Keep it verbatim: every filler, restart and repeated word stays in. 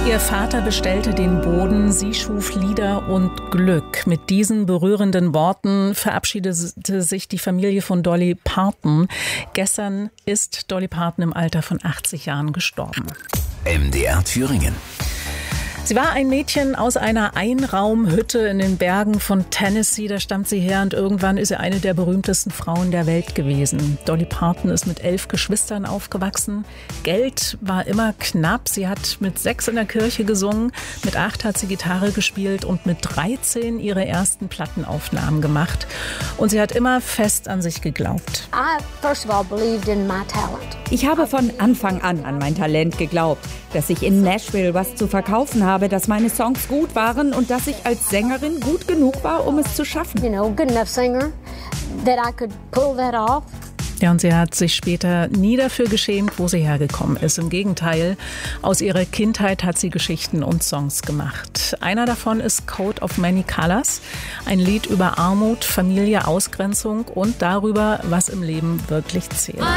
Ihr Vater bestellte den Boden, sie schuf Lieder und Glück. Mit diesen berührenden Worten verabschiedete sich die Familie von Dolly Parton. Gestern ist Dolly Parton im Alter von achtzig Jahren gestorben. M D R Thüringen. Sie war ein Mädchen aus einer Einraumhütte in den Bergen von Tennessee. Da stammt sie her und irgendwann ist sie eine der berühmtesten Frauen der Welt gewesen. Dolly Parton ist mit elf Geschwistern aufgewachsen. Geld war immer knapp. Sie hat mit sechs in der Kirche gesungen, mit acht hat sie Gitarre gespielt und mit dreizehn ihre ersten Plattenaufnahmen gemacht. Und sie hat immer fest an sich geglaubt. I first of all believed in my talent. Ich habe von Anfang an an mein Talent geglaubt, dass ich in Nashville was zu verkaufen habe, dass meine Songs gut waren und dass ich als Sängerin gut genug war, um es zu schaffen. You know, good enough singer that I could pull that off. Ja, und sie hat sich später nie dafür geschämt, wo sie hergekommen ist. Im Gegenteil, aus ihrer Kindheit hat sie Geschichten und Songs gemacht. Einer davon ist Coat of Many Colors, ein Lied über Armut, Familie, Ausgrenzung und darüber, was im Leben wirklich zählt.